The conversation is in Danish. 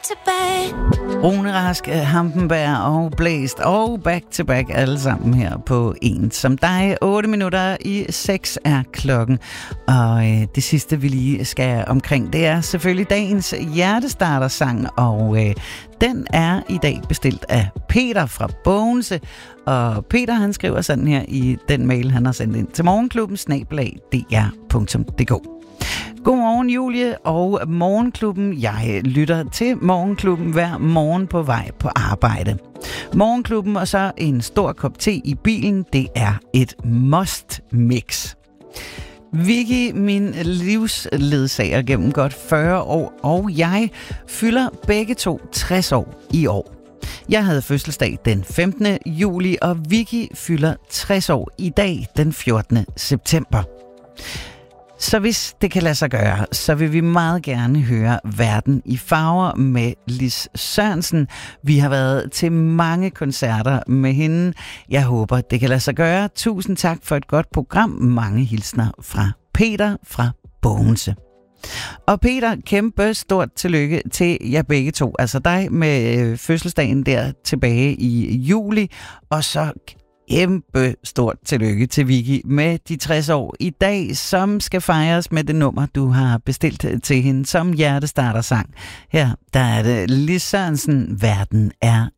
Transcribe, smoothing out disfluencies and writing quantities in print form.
to back. Rune Rask, Hampenberg og Blæst og back to back alle sammen her på En som dig. 8:08 er klokken. Og det sidste vi lige skal omkring, det er selvfølgelig dagens hjertestartersang. Og den er i dag bestilt af Peter fra Bogense. Og Peter han skriver sådan her i den mail han har sendt ind til morgenklubben@dr.dk. Godmorgen Julie og Morgenklubben. Jeg lytter til Morgenklubben hver morgen på vej på arbejde. Morgenklubben og så en stor kop te i bilen, det er et must mix. Vicky, min livsledsager gennem godt 40 år, og jeg fylder begge to 60 år i år. Jeg havde fødselsdag den 15. juli, og Vicky fylder 60 år i dag den 14. september. Så hvis det kan lade sig gøre, så vil vi meget gerne høre Verden i farver med Lis Sørensen. Vi har været til mange koncerter med hende. Jeg håber, det kan lade sig gøre. Tusind tak for et godt program. Mange hilsner fra Peter fra Bogense. Og Peter, kæmpe stort tillykke til jer begge to. Altså dig med fødselsdagen der tilbage i juli, og så kæmpe stort tillykke til Vicky med de 60 år i dag, som skal fejres med det nummer, du har bestilt til hende som hjertestartersang. Her, der er det Lis Sørensen, Verden er